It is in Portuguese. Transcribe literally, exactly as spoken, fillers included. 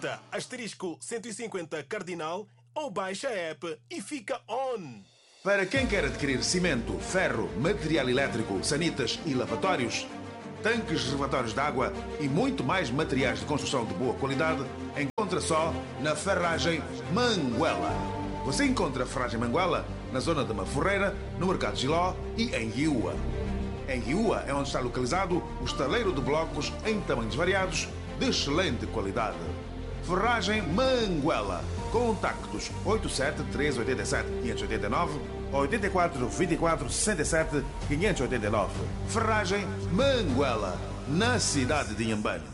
Digita asterisco cento e cinquenta cardinal ou baixa a app e fica on. Para quem quer adquirir cimento, ferro, material elétrico, sanitas e lavatórios, tanques reservatórios de água e muito mais materiais de construção de boa qualidade, encontra só na Ferragem Manguela. Você encontra a Ferragem Manguela na zona de Maforreira, no Mercado Giló e em Hiúa. Em Hiúa é onde está localizado o estaleiro de blocos em tamanhos variados, de excelente qualidade. Ferragem Manguela. Contactos oito sete três oito sete cinco oito nove, oito quatro dois quatro seis sete cinco oito nove. Ferragem Manguela, na cidade de Inhambane.